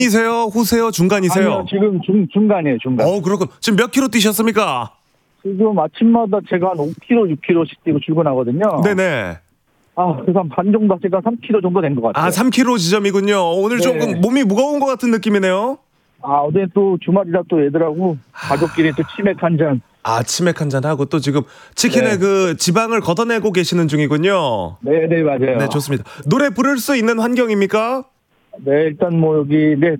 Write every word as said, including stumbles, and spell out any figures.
이세요? 후세요? 중간이세요? 아니요, 지금 중, 중간이에요, 중간. 어, 그렇군. 지금 몇 킬로 뛰셨습니까? 지금 아침마다 제가 한 오 킬로미터, 육 킬로미터씩 뛰고 출근하거든요. 네네. 아, 그래서 한 반 정도 제가 삼 킬로미터 정도 된 것 같아요. 아, 삼 킬로미터 지점이군요. 오늘 네. 조금 몸이 무거운 것 같은 느낌이네요. 아, 어제 또 주말이라 또 애들하고 가족끼리 또 치맥 한 잔. 아, 치맥 한잔 하고 또 지금 치킨의 네. 그 지방을 걷어내고 계시는 중이군요. 네, 네, 맞아요. 네, 좋습니다. 노래 부를 수 있는 환경입니까? 네, 일단 뭐 여기, 네,